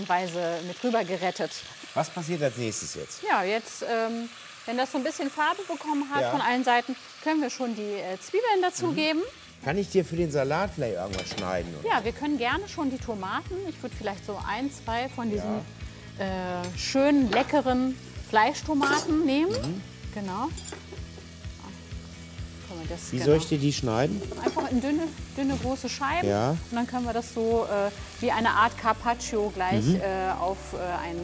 Weise mit rüber gerettet. Was passiert als nächstes jetzt? Ja, jetzt, wenn das so ein bisschen Farbe bekommen hat Ja. von allen Seiten, können wir schon die Zwiebeln dazugeben. Kann ich dir für den Salat vielleicht irgendwas schneiden? Oder? Ja, wir können gerne schon die Tomaten. Ich würde vielleicht so 1, 2 von diesen schönen, leckeren Fleischtomaten nehmen. Genau. Können wir das, Wie soll ich dir die schneiden? Einfach in dünne, große Scheiben. Ja. Und dann können wir das so wie eine Art Carpaccio gleich auf ein